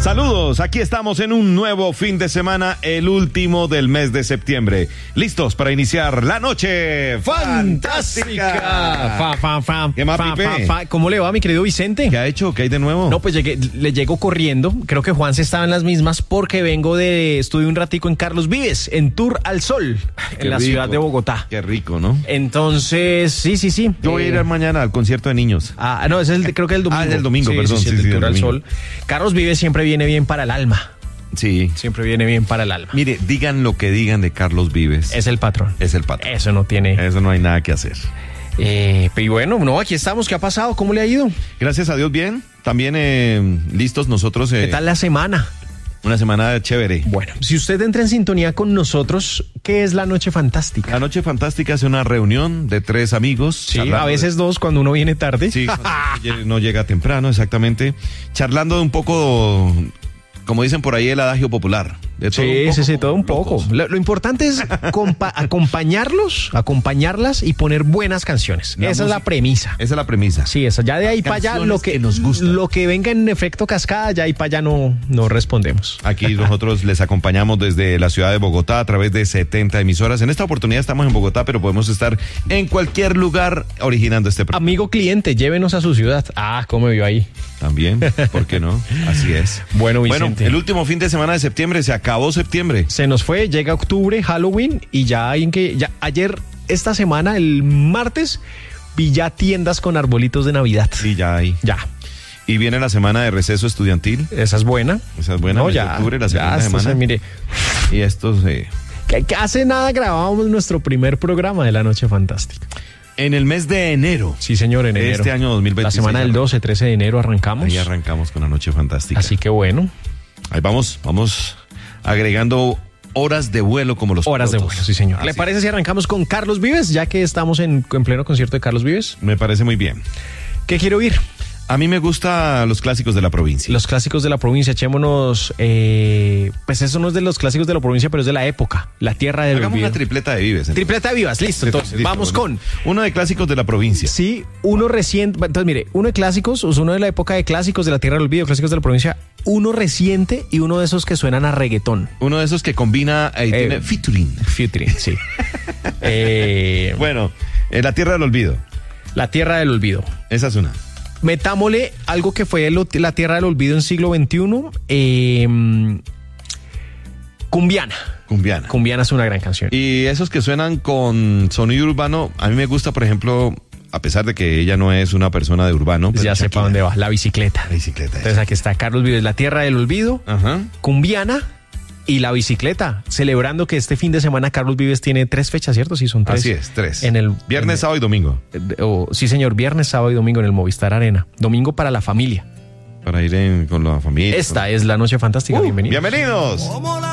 Saludos, aquí estamos en un nuevo fin de semana, el último del mes de septiembre. Listos para iniciar la noche fantástica. ¿Qué más, Pipe? ¿Cómo le va, mi querido Vicente? ¿Qué ha hecho? ¿Qué hay de nuevo? No, pues le llego corriendo. Creo que Juanse estaba en las mismas porque estuve un ratico en Carlos Vives, en Tour al Sol, en la ciudad de Bogotá. Qué rico, ¿no? Entonces, sí. Yo voy a ir mañana al concierto de niños. No, creo que es el domingo. Es el domingo, perdón. Sí, el Tour al Sol. Carlos Vives siempre viene bien para el alma. Sí. Siempre viene bien para el alma. Mire, digan lo que digan de Carlos Vives. Es el patrón. Es el patrón. Eso no hay nada que hacer. Y bueno, no, aquí estamos. ¿Qué ha pasado? ¿Cómo le ha ido? Gracias a Dios, bien. También listos nosotros. ¿Qué tal la semana? Una semana chévere. Bueno, si usted entra en sintonía con nosotros, ¿qué es la Noche Fantástica? La Noche Fantástica es una reunión de 3 amigos. Sí, a veces 2 cuando uno viene tarde. Sí, no llega temprano, exactamente. Charlando de un poco, como dicen por ahí, el adagio popular. De todo todo un poco. Lo importante es acompañarlas y poner buenas canciones. Esa es la premisa. Esa es la premisa. Sí, esa. Ya de ahí para allá, lo que nos gusta. Lo que venga en efecto cascada, ya ahí para allá no respondemos. Aquí nosotros les acompañamos desde la ciudad de Bogotá a través de 70 emisoras. En esta oportunidad estamos en Bogotá, pero podemos estar en cualquier lugar originando este programa. Amigo cliente, llévenos a su ciudad. ¿Cómo me vio ahí? También, ¿por qué no? Así es. Bueno, Vicente. El último fin de semana de septiembre, se acabó septiembre. Se nos fue, llega octubre, Halloween, y ya ayer, esta semana, el martes, vi ya tiendas con arbolitos de Navidad. Sí, ya hay. Ya. Y viene la semana de receso estudiantil. Esa es buena. No, ya. Octubre, la segunda semana. Mire. Y esto se... Que hace nada grabábamos nuestro primer programa de la Noche Fantástica. En el mes de enero. Sí, señor, enero. Este año 2026. La semana del 12, 13 de enero arrancamos. Ahí arrancamos con la Noche Fantástica. Así que bueno. Ahí vamos agregando horas de vuelo como los horas pilotos. De vuelo, sí, señor. ¿Le parece si arrancamos con Carlos Vives, ya que estamos en pleno concierto de Carlos Vives? Me parece muy bien. ¿Qué quiere oír? A mí me gustan los clásicos de la provincia. Los clásicos de la provincia, echémonos... pues eso no es de los clásicos de la provincia, pero es de la época. La tierra del olvido. Hagamos una tripleta de Vives. Tripleta de Vivas, listo. Entonces, vamos con... Uno de clásicos de la provincia. Sí, uno reciente... Entonces, mire, uno de clásicos, uno de la época de clásicos de la tierra del olvido, clásicos de la provincia, uno reciente y uno de esos que suenan a reggaetón. Uno de esos que combina... tiene featuring. Featuring, sí. Bueno, la tierra del olvido. La tierra del olvido. Esa es una. Metámosle algo que fue la tierra del olvido en siglo XXI. Cumbiana. Cumbiana es una gran canción. Y esos que suenan con sonido urbano, a mí me gusta, por ejemplo, a pesar de que ella no es una persona de urbano. Ya sé para dónde va, la bicicleta. Entonces aquí está Carlos Vives, la tierra del olvido, Cumbiana y la bicicleta, celebrando que este fin de semana Carlos Vives tiene 3 fechas, ¿cierto? Sí, son 3. Así es, 3. Viernes, sábado y domingo. Sí, señor, viernes, sábado y domingo en el Movistar Arena. Domingo para la familia. Para ir con la familia. Esta es la Noche Fantástica, bienvenidos. ¡Bienvenidos!